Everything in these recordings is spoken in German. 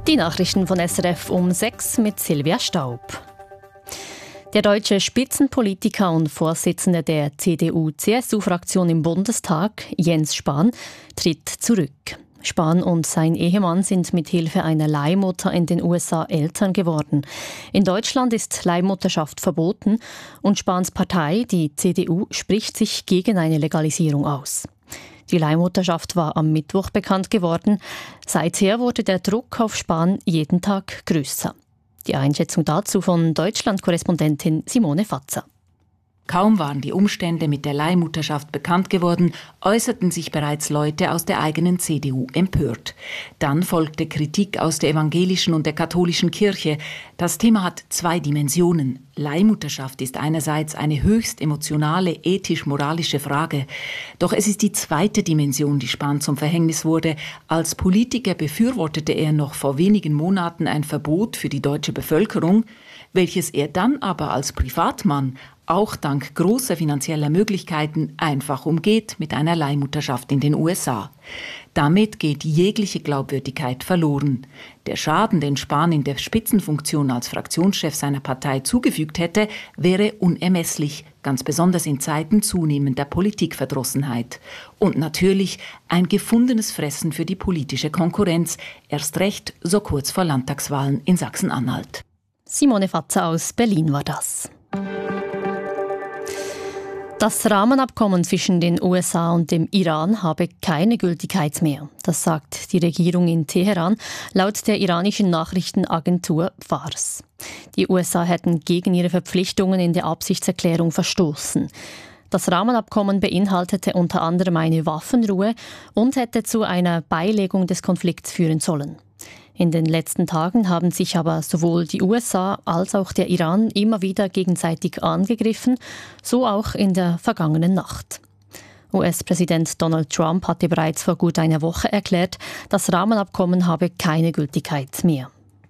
Die Nachrichten von SRF um 6 mit Silvia Staub. Der deutsche Spitzenpolitiker und Vorsitzende der CDU-CSU-Fraktion im Bundestag, Jens Spahn, tritt zurück. Spahn und sein Ehemann sind mit Hilfe einer Leihmutter in den USA Eltern geworden. In Deutschland ist Leihmutterschaft verboten und Spahns Partei, die CDU, spricht sich gegen eine Legalisierung aus. Die Leihmutterschaft war am Mittwoch bekannt geworden. Seither wurde der Druck auf Spahn jeden Tag größer. Die Einschätzung dazu von Deutschland-Korrespondentin Simone Fatzer. Kaum waren die Umstände mit der Leihmutterschaft bekannt geworden, äußerten sich bereits Leute aus der eigenen CDU empört. Dann folgte Kritik aus der evangelischen und der katholischen Kirche. Das Thema hat zwei Dimensionen. Leihmutterschaft ist einerseits eine höchst emotionale, ethisch-moralische Frage. Doch es ist die zweite Dimension, die Spahn zum Verhängnis wurde. Als Politiker befürwortete er noch vor wenigen Monaten ein Verbot für die deutsche Bevölkerung, welches er dann aber als Privatmann auch dank großer finanzieller Möglichkeiten einfach umgeht mit einer Leihmutterschaft in den USA. Damit geht jegliche Glaubwürdigkeit verloren. Der Schaden, den Spahn in der Spitzenfunktion als Fraktionschef seiner Partei zugefügt hätte, wäre unermesslich, ganz besonders in Zeiten zunehmender Politikverdrossenheit. Und natürlich ein gefundenes Fressen für die politische Konkurrenz, erst recht so kurz vor Landtagswahlen in Sachsen-Anhalt. Simone Fatzer aus Berlin war das. Das Rahmenabkommen zwischen den USA und dem Iran habe keine Gültigkeit mehr. Das sagt die Regierung in Teheran laut der iranischen Nachrichtenagentur Fars. Die USA hätten gegen ihre Verpflichtungen in der Absichtserklärung verstoßen. Das Rahmenabkommen beinhaltete unter anderem eine Waffenruhe und hätte zu einer Beilegung des Konflikts führen sollen. In den letzten Tagen haben sich aber sowohl die USA als auch der Iran immer wieder gegenseitig angegriffen, so auch in der vergangenen Nacht. US-Präsident Donald Trump hatte bereits vor gut einer Woche erklärt, das Rahmenabkommen habe keine Gültigkeit mehr.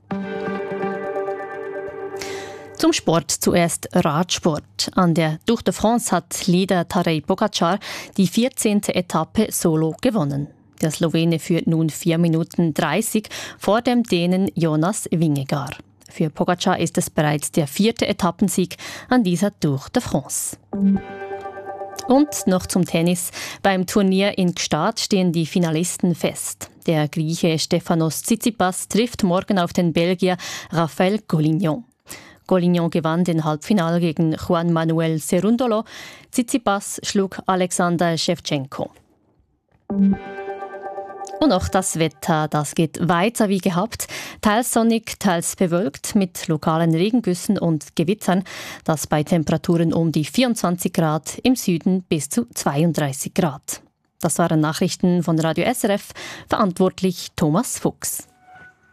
Zum Sport zuerst Radsport. An der Tour de France hat Leader Tadej Pogačar die 14. Etappe solo gewonnen. Der Slowene führt nun 4 Minuten 30 vor dem Dänen Jonas Vingegaard. Für Pogačar ist es bereits der 4. Etappensieg an dieser Tour de France. Und noch zum Tennis. Beim Turnier in Gstaad stehen die Finalisten fest. Der Grieche Stefanos Tsitsipas trifft morgen auf den Belgier Rafael Collignon. Collignon gewann den Halbfinale gegen Juan Manuel Cerundolo. Tsitsipas schlug Alexander Shevchenko. Und auch das Wetter, das geht weiter wie gehabt. Teils sonnig, teils bewölkt mit lokalen Regengüssen und Gewittern. Das bei Temperaturen um die 24 Grad, im Süden bis zu 32 Grad. Das waren Nachrichten von Radio SRF, verantwortlich Thomas Fuchs.